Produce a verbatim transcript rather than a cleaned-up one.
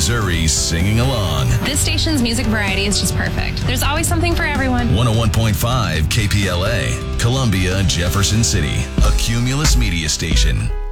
Missouri singing along. This station's music variety is just perfect. There's always something for everyone. one oh one point five K P L A, Columbia, Jefferson City, a Cumulus Media station.